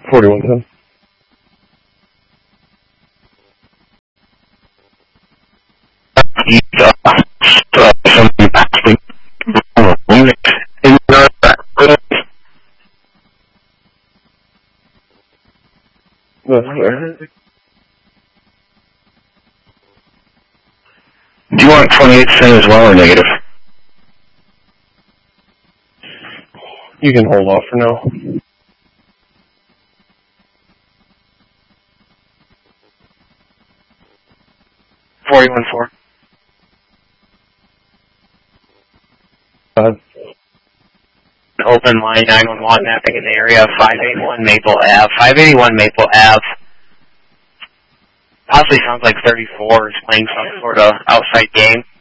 4110. Do you want 28 cent as well or negative? You can hold off for now. Open line 911 mapping in the area of 581 Maple Ave. 581 Maple Ave. Possibly sounds like 34 is playing some sort of outside game.